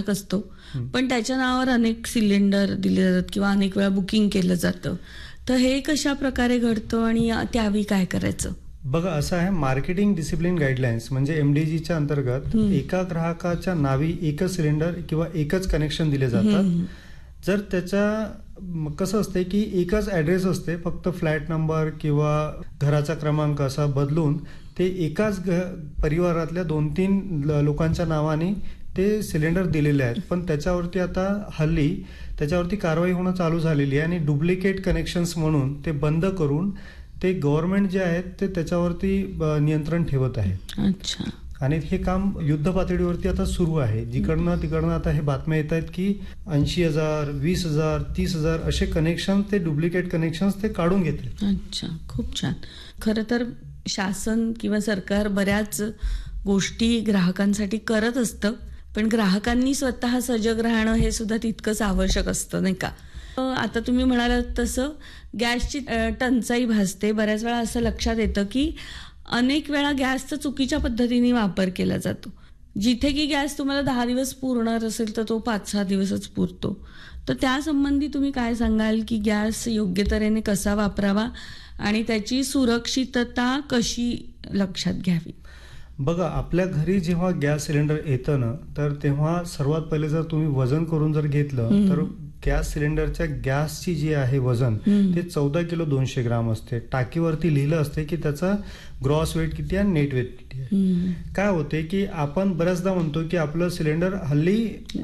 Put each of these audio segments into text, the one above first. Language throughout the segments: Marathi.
ग्राहक असतो, पण त्याच्या नावावर अनेक सिलेंडर दिले जातात किंवा अनेक वेळा बुकिंग केलं जातं. तर हे कशा प्रकारे घडतं आणि त्यावेळी काय करायचं? बघा, असं आहे, मार्केटिंग डिसिप्लिन गाईडलाईन्स म्हणजे MDGच्या अंतर्गत एका ग्राहकाच्या नावी एकच सिलेंडर किंवा एकच कनेक्शन दिले जातात. जर त्याच्या कसं असते की एकच ॲड्रेस असते, फक्त फ्लॅट नंबर किंवा घराचा क्रमांक असा बदलून ते एकाच परिवारातल्या 2-3 लोकांच्या नावाने ते सिलेंडर दिलेले आहेत. पण त्याच्यावरती आता हल्ली त्याच्यावरती कारवाई होणं चालू झालेली आहे आणि डुप्लिकेट कनेक्शन्स म्हणून ते बंद करून ते गव्हर्नमेंट जे आहेत ते त्याच्यावरती नियंत्रण ठेवत आहे. अच्छा. आणि हे काम युद्ध पातळीवरती आता सुरू आहे. जिकडनं तिकडनं आता हे बातम्या येत आहेत की 80,000, 20,000, 30,000 असे कनेक्शन, ते डुप्लिकेट कनेक्शन्स ते काढून घेतात. अच्छा, खूप छान. खरं तर शासन किंवा सरकार बऱ्याच गोष्टी ग्राहकांसाठी करत असतं, पण ग्राहकांनी स्वतः सजग राहणं हे सुद्धा तितकंच आवश्यक असतं, नाही का? आता तुम्ही म्हणालात तसं गॅसची टंचाई भासते. बऱ्याच वेळा असं लक्षात येतं की अनेक वेळा गॅसचा चुकीच्या पद्धतीने वापर केला जातो. जिथे की गॅस तुम्हाला 10 दिवस पुरणार असेल तर तो 5-6 दिवसच पुरतो. तर त्यासंबंधी तुम्ही काय सांगाल की गॅस योग्य तऱ्हेने कसा वापरावा आणि त्याची सुरक्षितता कशी लक्षात घ्यावी? बघा, आपल्या घरी जेव्हा गॅस सिलेंडर येतं ना, तर तेव्हा सर्वात पहिले जर तुम्ही वजन करून जर घेतलं तर गॅस सिलेंडरच्या गॅसची जी आहे वजन ते 14 किलो 200 ग्राम असते. टाकीवरती लिहिलं असते की त्याचा ग्रॉस वेट किती आहे, नेट वेट किती आहे. काय होते की आपण बऱ्याचदा म्हणतो की आपलं सिलेंडर हल्ली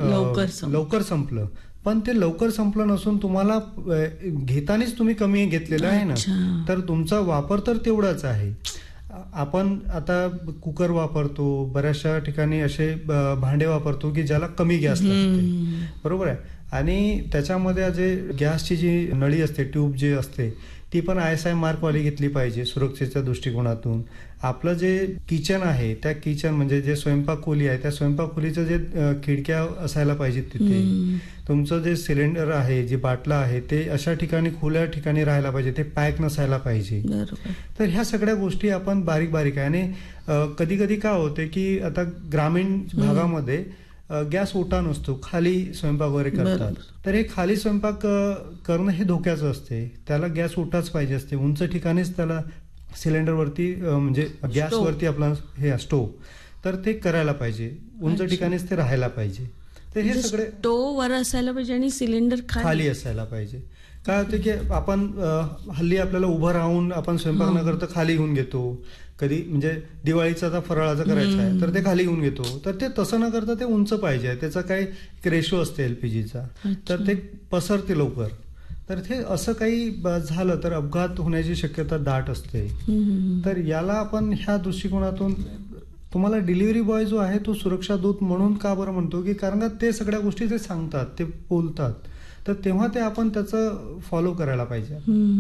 लवकर संपलं, पण ते लवकर संपलं नसून तुम्हाला घेतानाच तुम्ही कमी घेतलेलं आहे ना, तर तुमचा वापर तर तेवढाच आहे. आपण आता कुकर वापरतो, बऱ्याचशा ठिकाणी असे भांडे वापरतो की ज्याला कमी गॅस लागते, बरोबर आहे. आणि त्याच्यामध्ये जे गॅसची जी नळी असते, ट्यूब जी असते, ती पण ISI मार्कवाली घेतली पाहिजे सुरक्षेच्या दृष्टिकोनातून. आपलं जे किचन आहे, त्या किचन म्हणजे जे स्वयंपाक खोली आहे, त्या स्वयंपाक खोलीचं जे खिडक्या असायला पाहिजेत तिथे. तुमचं जे सिलेंडर आहे, जी बाटला आहे, ते अशा ठिकाणी खुल्या ठिकाणी राहायला पाहिजे, ते पॅक नसायला पाहिजे. तर ह्या सगळ्या गोष्टी आपण बारीक बारीक आहे. आणि कधी कधी काय होते की आता ग्रामीण भागामध्ये गॅस ओटा नसतो, खाली स्वयंपाक वगैरे करतात. तर हे खाली स्वयंपाक करणं हे धोक्याचं असते. त्याला गॅस ओटाच पाहिजे असते. उंच ठिकाणीच त्याला सिलेंडरवरती म्हणजे गॅसवरती आपला हे स्टोव, तर ते करायला पाहिजे. उंच ठिकाणीच ते राहायला पाहिजे. तर हे सगळे स्टोव वर असायला पाहिजे आणि सिलेंडर खाली असायला पाहिजे. काय होतं की आपण हल्ली आपल्याला उभं राहून आपण स्वयंपाक न करता खाली घेऊन घेतो. कधी म्हणजे दिवाळीचा आता फराळाचा करायचा आहे तर ते खाली घेऊन घेतो. तर ते तसं न करता ते उंच पाहिजे. त्याचा काही रेशो असते LPGचा, तर ते पसरते लवकर. तर ते असं काही झालं तर अपघात होण्याची शक्यता दाट असते. तर याला आपण ह्या दृष्टिकोनातून तुम्हाला डिलिव्हरी बॉय जो आहे तो सुरक्षा दूत म्हणून का बरं म्हणतो की कारण का ते सगळ्या गोष्टी ते सांगतात, ते बोलतात, तर तेव्हा ते आपण त्याचं फॉलो करायला पाहिजे.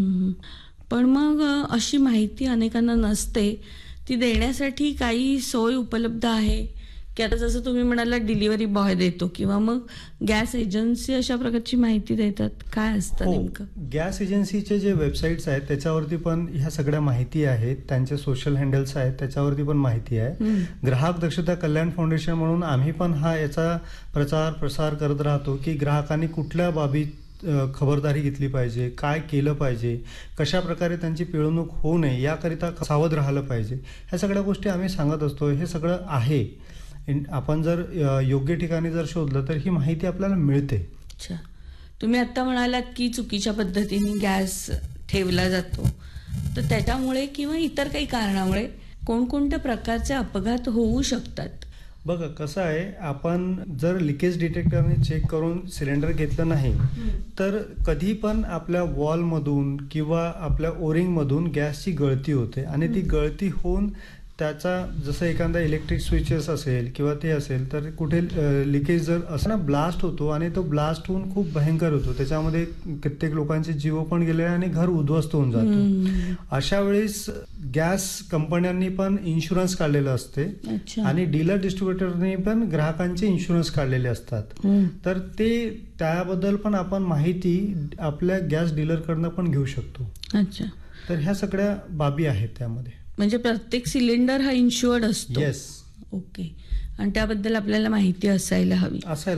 पण मग अशी माहिती अनेकांना नसते, ती देण्यासाठी काही सोय उपलब्ध आहे की आता जसं तुम्ही म्हणाला डिलिव्हरी बॉय देतो किंवा मग गॅस एजन्सी अशा प्रकारची माहिती देतात, काय असतं नेमकं? गॅस एजन्सीचे जे वेबसाईट्स आहेत त्याच्यावरती पण ह्या सगळ्या माहिती आहेत. त्यांचे सोशल हँडल्स आहेत त्याच्यावरती पण माहिती आहे. ग्राहक दक्षता कल्याण फाउंडेशन म्हणून आम्ही पण याचा प्रचार प्रसार करत राहतो की ग्राहकांनी कुठल्या बाबी खबरदारी घेतली पाहिजे, काय केलं पाहिजे, कशा प्रकारे त्यांची पिळवणूक होऊ नये याकरिता सावध राहिलं पाहिजे. ह्या सगळ्या गोष्टी आम्ही सांगत असतो. हे सगळं आहे. आपण जर योग्य ठिकाणी जर शोधलं तर ही माहिती आपल्याला मिळते. अच्छा. तुम्ही आता म्हणालात की चुकीच्या पद्धतीने गॅस ठेवला जातो, तर त्याच्यामुळे किंवा इतर काही कारणामुळे कोणकोणत्या प्रकारचे अपघात होऊ शकतात? बघा, कसं आहे, आपण जर लिकेज डिटेक्टरने चेक करून सिलेंडर घेतलं नाही तर कधी पण आपल्या वॉलमधून किंवा आपल्या ओरिंगमधून गॅसची गळती होते. आणि ती गळती होऊन त्याचा जसं एखादा इलेक्ट्रिक स्विचेस असेल किंवा ते असेल तर कुठे लिकेज जर असं ना ब्लास्ट होतो आणि तो ब्लास्ट होऊन खूप भयंकर होतो. त्याच्यामध्ये कित्येक लोकांचे जीव पण गेले आणि घर उद्ध्वस्त होऊन जातो. अशा वेळेस गॅस कंपन्यांनी पण इन्शुरन्स काढलेलं असते आणि डीलर डिस्ट्रीब्युटरनी पण ग्राहकांचे इन्शुरन्स काढलेले असतात. तर ते त्याबद्दल पण आपण माहिती आपल्या गॅस डीलरकडनं पण घेऊ शकतो. अच्छा. तर ह्या सगळ्या बाबी आहेत त्यामध्ये. म्हणजे प्रत्येक सिलेंडर हा इन्शुअर्ड असतो? येस. ओके. आणि त्याबद्दल आपल्याला माहिती असायला हवी.